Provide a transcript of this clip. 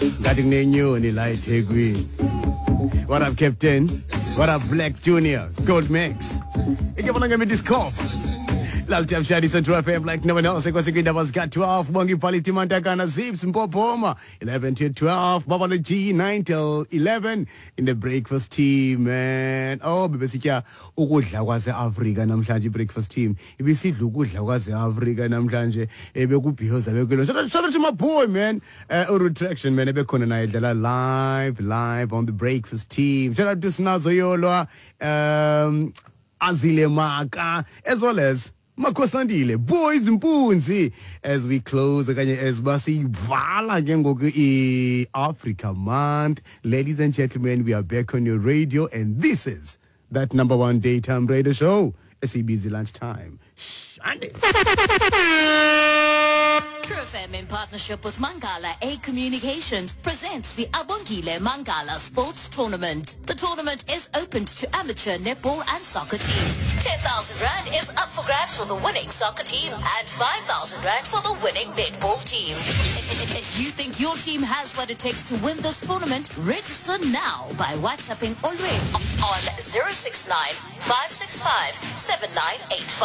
Ngathi kunenyoni la eThekwini. What up, Captain? What up, Black Junior? Gold Mix. Ikebona ngemi discover. Last time Shadi Central FM like no one else. Kwasingida was got 12. Bongi Paliti Mantakana Zips Mpopoma 11 till 12. Babala G 9 till 11 in the breakfast team, man. Oh, bebesikia ukudla kwase Africa namhlanje breakfast team. Ibisidla ukudla kwase Africa namhlanje ebekubhiyoza bekelo. Shout out to my boy, man. Retraction, man. Ebekhona naye dlala live on the breakfast team. Shout out to Snazo Yolwa, Azile Maka, as well as Makosandile, boys and Mpunzi, as we close again, as Basi Vala Gengoku Africa Month. Ladies and gentlemen, we are back on your radio, and this is that number one daytime radio show, SABC Lunchtime. Shande. True FM in partnership with Mangala A Communications presents the Abongile Mangala Sports Tournament. The tournament is open to amateur netball and soccer teams. 10,000 Rand is up for grabs for the winning soccer team and 5,000 Rand for the winning netball team. If you think your team has what it takes to win this tournament, register now by WhatsApping already on 069 565 7985.